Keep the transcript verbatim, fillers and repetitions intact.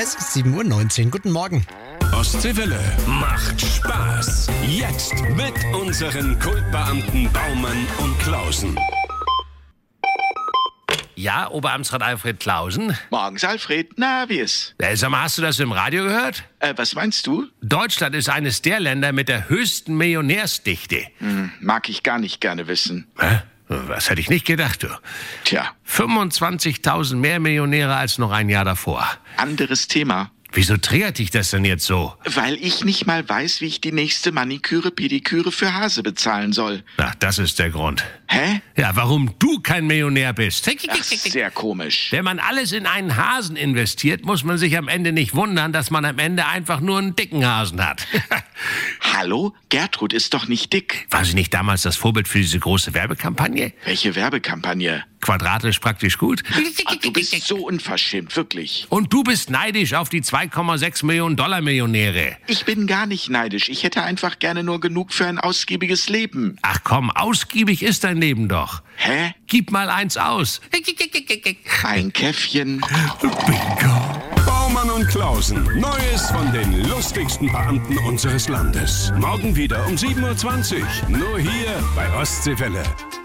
Es ist sieben Uhr neunzehn. Guten Morgen. Ostseewelle macht Spaß. Jetzt mit unseren Kultbeamten Baumann und Klausen. Ja, Oberamtsrat Alfred Klausen. Morgens, Alfred. Na, wie ist? Äh, sag mal, hast du das im Radio gehört? Äh, was meinst du? Deutschland ist eines der Länder mit der höchsten Millionärsdichte. Hm, mag ich gar nicht gerne wissen. Hä? Was hätte ich nicht gedacht, du. Tja, fünfundzwanzigtausend mehr Millionäre als noch ein Jahr davor. anderes Thema. Wieso triggert dich das denn jetzt so? Weil ich nicht mal weiß, wie ich die nächste Maniküre, Pediküre für Hase bezahlen soll. Ach, das ist der Grund. Hä? Ja, warum du kein Millionär bist. Ach, sehr komisch. Wenn man alles in einen Hasen investiert, muss man sich am Ende nicht wundern, dass man am Ende einfach nur einen dicken Hasen hat. Hallo? Gertrud ist doch nicht dick. War sie nicht damals das Vorbild für diese große Werbekampagne? Welche Werbekampagne? Quadratisch praktisch gut. Ach, du bist so unverschämt, wirklich. Und du bist neidisch auf die zwei Komma sechs Millionen Dollar Millionäre. Ich bin gar nicht neidisch. Ich hätte einfach gerne nur genug für ein ausgiebiges Leben. Ach komm, ausgiebig ist dein Leben doch. Hä? Gib mal eins aus. Ein Käffchen. Bingo. Baumann und Klausen. Neues von den lustigsten Beamten unseres Landes. Morgen wieder um sieben Uhr zwanzig. Nur hier bei Ostseewelle.